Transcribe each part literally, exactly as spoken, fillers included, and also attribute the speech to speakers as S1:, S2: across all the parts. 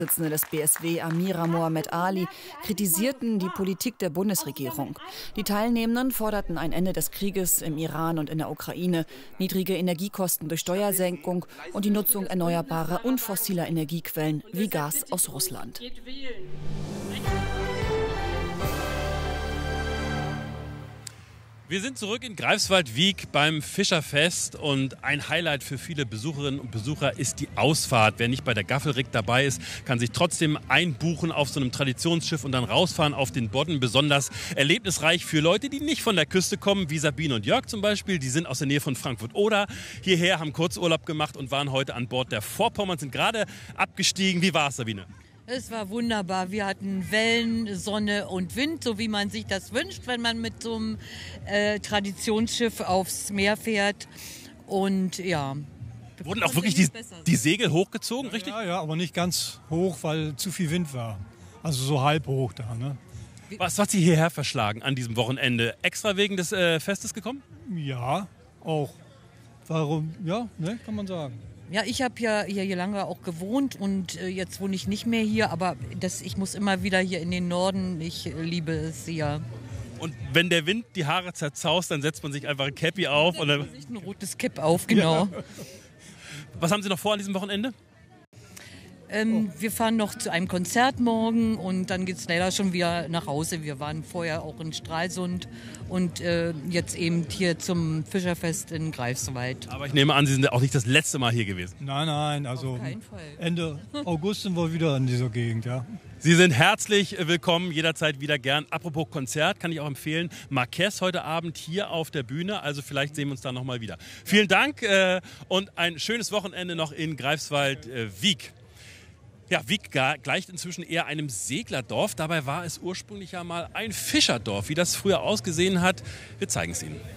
S1: Vorsitzende des B S W, Amira Mohamed Ali, kritisierten die Politik der Bundesregierung. Die Teilnehmenden forderten ein Ende des Krieges im Iran und in der Ukraine, niedrige Energiekosten durch Steuersenkung und die Nutzung erneuerbarer und fossiler Energiequellen wie Gas aus Russland.
S2: Wir sind zurück in Greifswald-Wiek beim Fischerfest und ein Highlight für viele Besucherinnen und Besucher ist die Ausfahrt. Wer nicht bei der Gaffelrig dabei ist, kann sich trotzdem einbuchen auf so einem Traditionsschiff und dann rausfahren auf den Bodden. Besonders erlebnisreich für Leute, die nicht von der Küste kommen, wie Sabine und Jörg zum Beispiel. Die sind aus der Nähe von Frankfurt-Oder hierher, haben Kurzurlaub gemacht und waren heute an Bord der Vorpommern, sind gerade abgestiegen. Wie war es, Sabine?
S3: Es war wunderbar. Wir hatten Wellen, Sonne und Wind, so wie man sich das wünscht, wenn man mit so einem äh, Traditionsschiff aufs Meer fährt. Und ja.
S2: Wurden auch wirklich die, die Segel hochgezogen,
S4: ja,
S2: richtig?
S4: Ja, ja, aber nicht ganz hoch, weil zu viel Wind war. Also so halb hoch da. Ne?
S2: Was hat Sie hierher verschlagen an diesem Wochenende? Extra wegen des äh, Festes gekommen?
S4: Ja, auch. Warum? Ja, ne, kann man sagen.
S3: Ja, ich habe ja hier, hier lange auch gewohnt und äh, jetzt wohne ich nicht mehr hier, aber das, ich muss immer wieder hier in den Norden. Ich äh, liebe es hier.
S2: Und wenn der Wind die Haare zerzaust, dann setzt man sich einfach ein Cappy auf.
S3: Dann
S2: und dann
S3: setzt man sich ein rotes Cap auf, genau.
S2: Ja. Was haben Sie noch vor an diesem Wochenende?
S3: Ähm, wir fahren noch zu einem Konzert morgen und dann geht es leider schon wieder nach Hause. Wir waren vorher auch in Stralsund und äh, jetzt eben hier zum Fischerfest in Greifswald.
S2: Aber ich nehme an, Sie sind auch nicht das letzte Mal hier gewesen.
S4: Nein, nein, also
S3: Auf keinen Fall.
S4: Ende August sind wir wieder in dieser Gegend, ja.
S2: Sie sind herzlich willkommen, jederzeit wieder gern. Apropos Konzert, kann ich auch empfehlen, Marquez heute Abend hier auf der Bühne, also vielleicht sehen wir uns da nochmal wieder. Vielen Dank äh, und ein schönes Wochenende noch in Greifswald-Wiek. Ja, Wiek gleicht inzwischen eher einem Seglerdorf. Dabei war es ursprünglich ja mal ein Fischerdorf. Wie das früher ausgesehen hat, wir zeigen es Ihnen.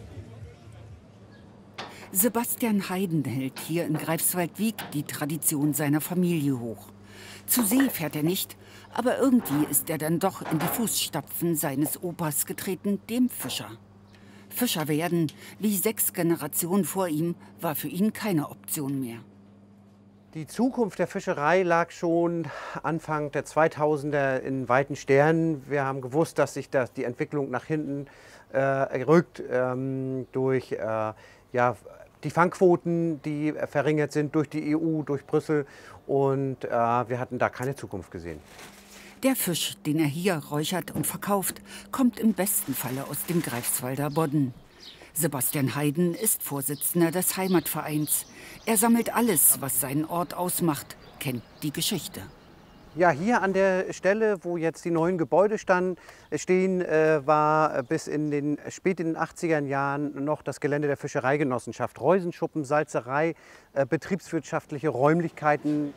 S5: Sebastian Heiden hält hier in Greifswald-Wiek die Tradition seiner Familie hoch. Zu See fährt er nicht, aber irgendwie ist er dann doch in die Fußstapfen seines Opas getreten, dem Fischer. Fischer werden, wie sechs Generationen vor ihm, war für ihn keine Option mehr.
S6: Die Zukunft der Fischerei lag schon Anfang der zweitausender in weiten Sternen. Wir haben gewusst, dass sich das, die Entwicklung nach hinten äh, rückt ähm, durch äh, ja, die Fangquoten, die verringert sind durch die E U, durch Brüssel. Und äh, wir hatten da keine Zukunft gesehen.
S5: Der Fisch, den er hier räuchert und verkauft, kommt im besten Falle aus dem Greifswalder Bodden. Sebastian Heiden ist Vorsitzender des Heimatvereins. Er sammelt alles, was seinen Ort ausmacht, kennt die Geschichte.
S6: Ja, hier an der Stelle, wo jetzt die neuen Gebäude standen, stehen, äh, war bis in den späten achtziger Jahren noch das Gelände der Fischereigenossenschaft. Reusenschuppen, Salzerei, äh, betriebswirtschaftliche Räumlichkeiten.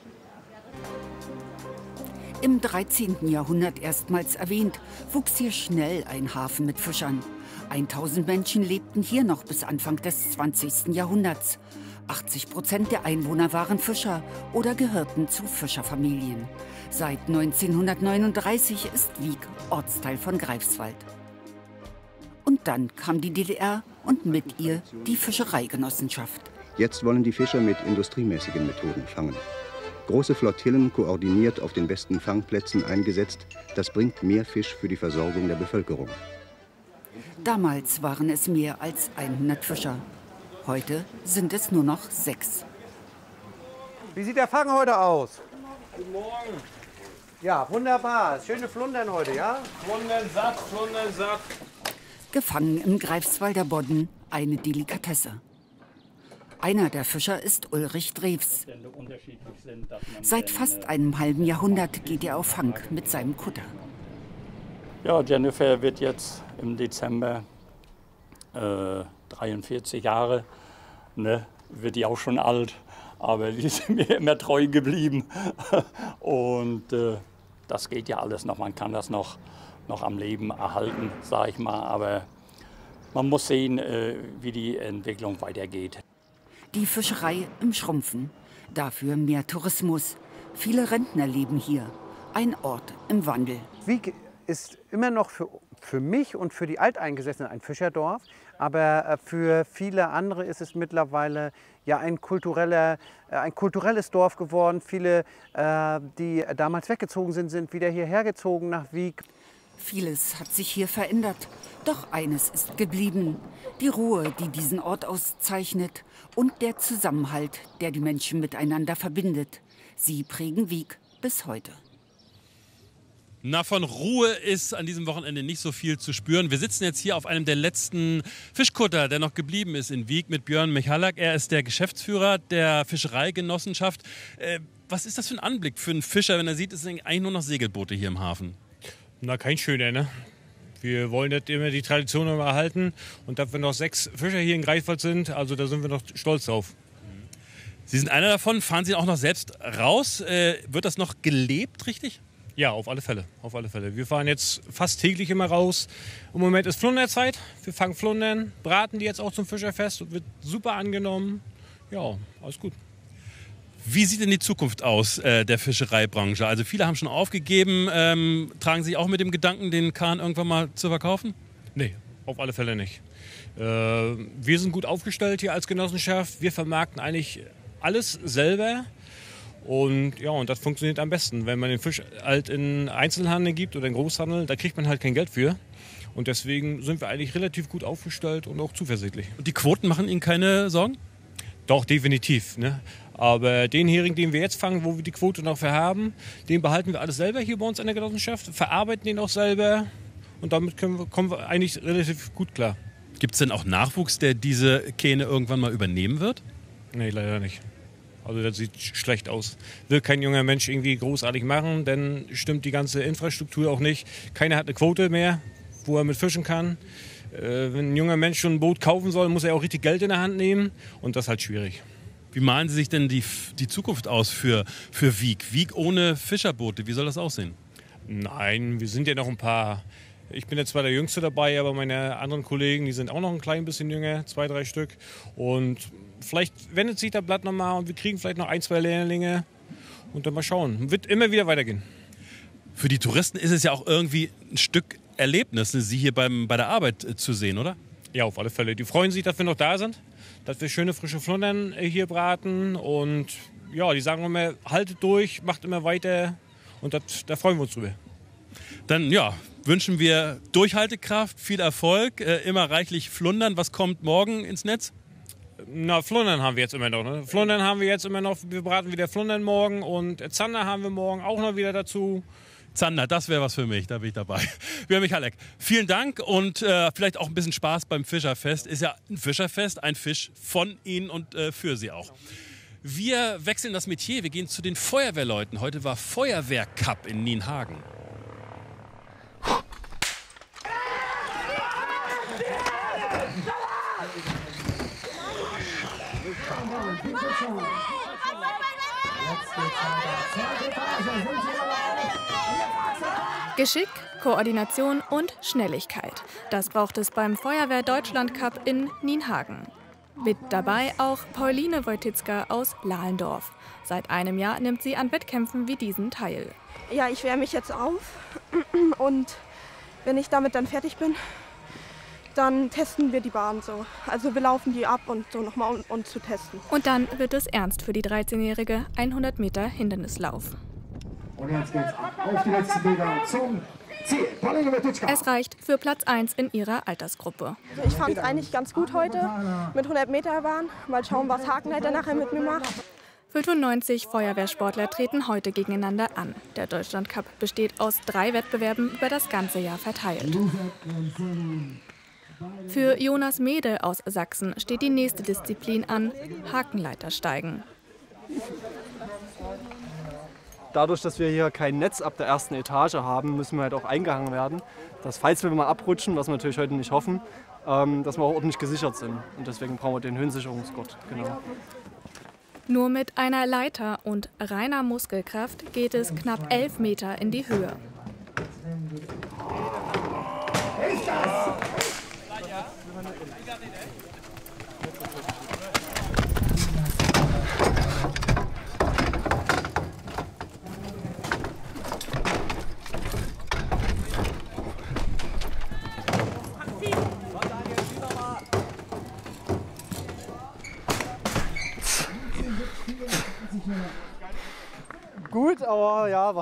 S5: Im dreizehnten Jahrhundert erstmals erwähnt, wuchs hier schnell ein Hafen mit Fischern. tausend Menschen lebten hier noch bis Anfang des zwanzigsten Jahrhunderts. achtzig Prozent der Einwohner waren Fischer oder gehörten zu Fischerfamilien. Seit neunzehnhundertneununddreißig ist Wiek Ortsteil von Greifswald. Und dann kam die D D R und mit ihr die Fischereigenossenschaft.
S7: Jetzt wollen die Fischer mit industriemäßigen Methoden fangen. Große Flottillen koordiniert auf den besten Fangplätzen eingesetzt, das bringt mehr Fisch für die Versorgung der Bevölkerung.
S5: Damals waren es mehr als hundert Fischer. Heute sind es nur noch sechs.
S6: Wie sieht der Fang heute aus?
S8: Guten Morgen.
S6: Ja, wunderbar. Schöne Flundern heute, ja?
S8: Flundern satt, Flundern satt.
S5: Gefangen im Greifswalder Bodden, eine Delikatesse. Einer der Fischer ist Ulrich Drews. Seit fast einem halben Jahrhundert geht er auf Fang mit seinem Kutter.
S8: Ja, Jennifer wird jetzt im Dezember äh, dreiundvierzig Jahre. Ne? Wird die auch schon alt, aber die ist mir immer treu geblieben. Und äh, das geht ja alles noch. Man kann das noch, noch am Leben erhalten, sage ich mal. Aber man muss sehen, äh, wie die Entwicklung weitergeht.
S5: Die Fischerei im Schrumpfen. Dafür mehr Tourismus. Viele Rentner leben hier. Ein Ort im Wandel.
S6: Wiek ist immer noch für, für mich und für die Alteingesessenen ein Fischerdorf. Aber für viele andere ist es mittlerweile ja ein, kultureller, ein kulturelles Dorf geworden. Viele, die damals weggezogen sind, sind wieder hierher gezogen nach Wiek.
S5: Vieles hat sich hier verändert. Doch eines ist geblieben. Die Ruhe, die diesen Ort auszeichnet. Und der Zusammenhalt, der die Menschen miteinander verbindet. Sie prägen Wiek bis heute.
S2: Na, von Ruhe ist an diesem Wochenende nicht so viel zu spüren. Wir sitzen jetzt hier auf einem der letzten Fischkutter, der noch geblieben ist in Wiek, mit Björn Michalak. Er ist der Geschäftsführer der Fischereigenossenschaft. Äh, was ist das für ein Anblick für einen Fischer, wenn er sieht, es sind eigentlich nur noch Segelboote hier im Hafen?
S9: Na, kein schöner, ne? Wir wollen nicht immer die Tradition noch erhalten. Und dass wir noch sechs Fischer hier in Greifswald sind, also da sind wir noch stolz drauf.
S2: Sie sind einer davon. Fahren Sie auch noch selbst raus? Äh, wird das noch gelebt, richtig?
S9: Ja, auf alle Fälle, auf alle Fälle. Wir fahren jetzt fast täglich immer raus. Im Moment ist Flunderzeit. Wir fangen Flundern, braten die jetzt auch zum Fischerfest und wird super angenommen. Ja, alles gut.
S2: Wie sieht denn die Zukunft aus äh, der Fischereibranche? Also viele haben schon aufgegeben. Ähm, tragen Sie auch mit dem Gedanken, den Kahn irgendwann mal zu verkaufen?
S9: Nee, auf alle Fälle nicht. Äh, wir sind gut aufgestellt hier als Genossenschaft. Wir vermarkten eigentlich alles selber. Und ja, und das funktioniert am besten. Wenn man den Fisch halt in Einzelhandel gibt oder in Großhandel, da kriegt man halt kein Geld für. Und deswegen sind wir eigentlich relativ gut aufgestellt und auch zuversichtlich.
S2: Und die Quoten machen Ihnen keine Sorgen?
S9: Doch, definitiv. Ne? Aber den Hering, den wir jetzt fangen, wo wir die Quote noch für haben, den behalten wir alles selber hier bei uns in der Genossenschaft, verarbeiten den auch selber und damit können wir, kommen wir eigentlich relativ gut klar.
S2: Gibt es denn auch Nachwuchs, der diese Kähne irgendwann mal übernehmen wird?
S9: Nee, leider nicht. Also das sieht schlecht aus. Will kein junger Mensch irgendwie großartig machen, denn stimmt die ganze Infrastruktur auch nicht. Keiner hat eine Quote mehr, wo er mit fischen kann. Äh, wenn ein junger Mensch schon ein Boot kaufen soll, muss er auch richtig Geld in der Hand nehmen und das ist halt schwierig.
S2: Wie malen Sie sich denn die, die Zukunft aus für, für Wiek? Wiek ohne Fischerboote, wie soll das aussehen?
S9: Nein, wir sind ja noch ein paar. Ich bin jetzt zwar der Jüngste dabei, aber meine anderen Kollegen, die sind auch noch ein klein bisschen jünger, zwei, drei Stück. Und vielleicht wendet sich das Blatt nochmal und wir kriegen vielleicht noch ein, zwei Lehrlinge und dann mal schauen. Wird immer wieder weitergehen.
S2: Für die Touristen ist es ja auch irgendwie ein Stück Erlebnis, Sie hier beim, bei der Arbeit zu sehen, oder?
S9: Ja, auf alle Fälle. Die freuen sich, dass wir noch da sind, dass wir schöne frische Flundern hier braten und ja, die sagen immer, haltet durch, macht immer weiter und das, da freuen wir uns drüber.
S2: Dann ja, wünschen wir Durchhaltekraft, viel Erfolg, äh, immer reichlich Flundern. Was kommt morgen ins Netz?
S9: Na, Flundern haben wir jetzt immer noch. Ne? Flundern haben wir jetzt immer noch. Wir braten wieder Flundern morgen und Zander haben wir morgen auch noch wieder dazu.
S2: Zander, das wäre was für mich, da bin ich dabei. Björn Michalak, vielen Dank und äh, vielleicht auch ein bisschen Spaß beim Fischerfest. Ist ja ein Fischerfest, ein Fisch von Ihnen und äh, für Sie auch. Wir wechseln das Metier, wir gehen zu den Feuerwehrleuten. Heute war Feuerwehrcup in Nienhagen.
S10: Geschick, Koordination und Schnelligkeit. Das braucht es beim Feuerwehr Deutschland Cup in Nienhagen. Mit dabei auch Pauline Wojtycka aus Lahlendorf. Seit einem Jahr nimmt sie an Wettkämpfen wie diesen teil.
S11: Ja, ich wärme mich jetzt auf und wenn ich damit dann fertig bin, dann testen wir die Bahn so. Also wir laufen die ab und so nochmal, um uns zu testen.
S10: Und dann wird es ernst für die dreizehnjährige hundert Meter Hindernislauf.
S12: Und jetzt geht's ab auf die letzten Meter zum Ziel. Pauline Wojtycka.
S10: Es reicht für Platz eins in ihrer Altersgruppe.
S11: Also ich fand es eigentlich ganz gut heute mit hundert Meter Bahn. Mal schauen, was Hakenleiter nachher mit mir macht.
S10: fünfundneunzig Feuerwehrsportler treten heute gegeneinander an. Der Deutschlandcup besteht aus drei Wettbewerben über das ganze Jahr verteilt. Für Jonas Mede aus Sachsen steht die nächste Disziplin an, Hakenleitersteigen.
S13: Dadurch, dass wir hier kein Netz ab der ersten Etage haben, müssen wir halt auch eingehangen werden. Dass, falls wir mal abrutschen, was wir natürlich heute nicht hoffen, ähm, dass wir auch ordentlich gesichert sind. Und deswegen brauchen wir den Höhensicherungsgurt. Genau.
S10: Nur mit einer Leiter und reiner Muskelkraft geht es knapp elf Meter in die Höhe.
S12: Ist das?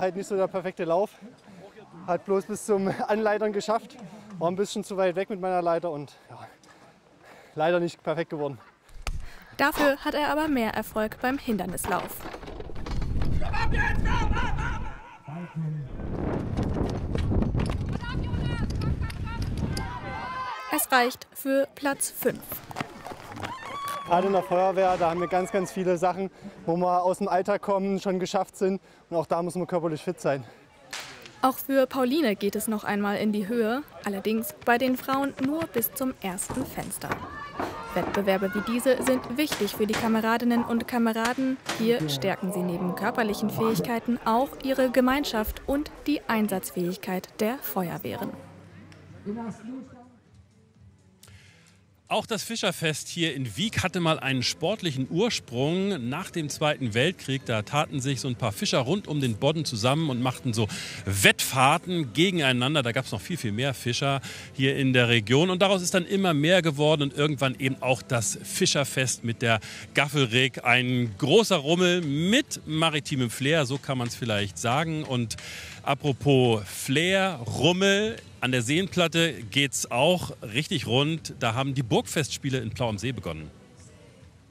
S13: halt nicht so der perfekte Lauf. Hat bloß bis zum Anleitern geschafft. War ein bisschen zu weit weg mit meiner Leiter und ja, leider nicht perfekt geworden.
S10: Dafür hat er aber mehr Erfolg beim Hindernislauf. Es reicht für Platz fünf.
S13: Gerade in der Feuerwehr, da haben wir ganz, ganz viele Sachen, wo wir aus dem Alltag kommen, schon geschafft sind. Und auch da muss man körperlich fit sein.
S10: Auch für Pauline geht es noch einmal in die Höhe, allerdings bei den Frauen nur bis zum ersten Fenster. Wettbewerbe wie diese sind wichtig für die Kameradinnen und Kameraden. Hier stärken sie neben körperlichen Fähigkeiten auch ihre Gemeinschaft und die Einsatzfähigkeit der Feuerwehren.
S2: Auch das Fischerfest hier in Wiek hatte mal einen sportlichen Ursprung. Nach dem Zweiten Weltkrieg, da taten sich so ein paar Fischer rund um den Bodden zusammen und machten so Wettfahrten gegeneinander. Da gab es noch viel, viel mehr Fischer hier in der Region. Und daraus ist dann immer mehr geworden und irgendwann eben auch das Fischerfest mit der Gaffelrig. Ein großer Rummel mit maritimem Flair, so kann man es vielleicht sagen. Und apropos Flair, Rummel, an der Seenplatte geht's auch richtig rund. Da haben die Burgfestspiele in Plau am See begonnen.